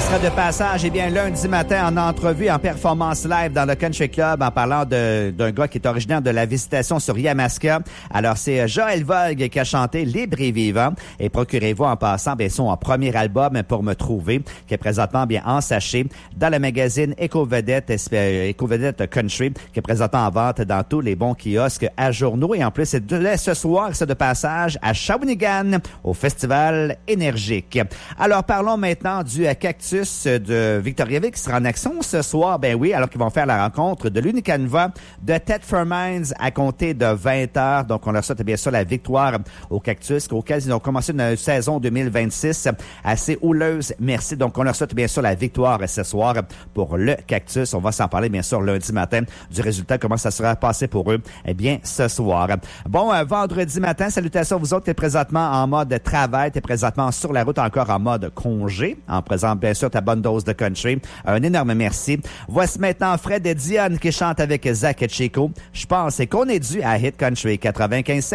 sera de passage, lundi matin en entrevue, en performance live dans le Country Club en parlant d'un gars qui est originaire de la Visitation sur Yamaska. Alors, c'est Joël Vogue qui a chanté Libre et Vivant. Et procurez-vous en passant, son premier album Pour me trouver, qui est présentement en sachet dans le magazine Éco-Vedette Country, qui est présentement en vente dans tous les bons kiosques à journaux. Et en plus, c'est ce soir, c'est de passage à Shawinigan, au Festival Énergique. Alors, parlons maintenant du Cactus de Victoriaville qui sera en action ce soir. Alors qu'ils vont faire la rencontre de l'Unicanva de Ted Furmines à compter de 20h. Donc, on leur souhaite bien sûr la victoire au Cactus, auquel ils ont commencé une saison 2026 assez houleuse. Merci. Donc, on leur souhaite bien sûr la victoire ce soir pour le Cactus. On va s'en parler bien sûr lundi matin du résultat, comment ça sera passé pour eux, ce soir. Bon, vendredi matin, salutations à vous autres qui êtes présentement en mode travail, t'es présentement sur la route encore en mode congé, en présente bien sûr ta bonne dose de country. Un énorme merci. Voici maintenant Fred et Diane qui chantent avec Zach et Chico. Je pense qu'on est dû à Hit Country 95.7.